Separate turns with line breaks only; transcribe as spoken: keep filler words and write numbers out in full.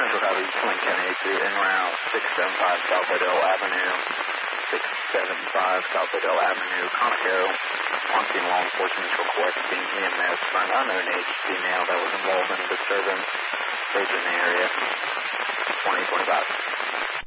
Central Southeast Link County exit en route six seven five South Adele Avenue, six seven five South Adele Avenue, Conoco. Wanting law enforcement requesting E M S for an unknown aged female that was involved in a disturbance. Stage in the area, twenty twenty-five.